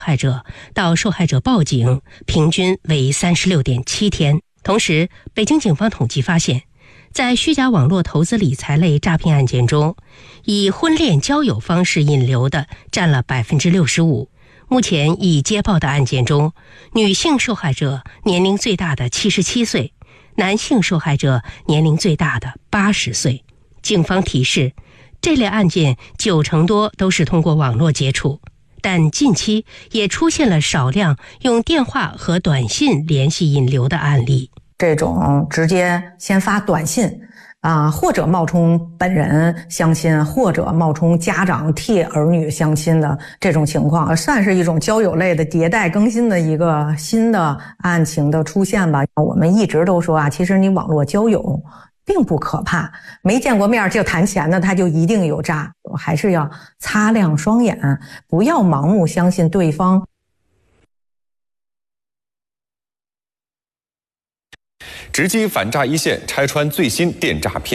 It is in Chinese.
害者到受害者报警平均为36.7天。同时，北京警方统计发现，在虚假网络投资理财类诈骗案件中，以婚恋交友方式引流的占了65%。目前已接报的案件中，女性受害者年龄最大的77岁，男性受害者年龄最大的80岁。警方提示，这类案件90%多都是通过网络接触，但近期也出现了少量用电话和短信联系引流的案例。 这种直接先发短信或者冒充本人相亲，或者冒充家长替儿女相亲的这种情况，算是一种交友类的迭代更新的一个新的案情的出现吧。我们一直都说其实你网络交友并不可怕，没见过面就谈钱的他就一定有诈，还是要擦亮双眼，不要盲目相信对方。 直击反诈一线，拆穿最新电诈骗。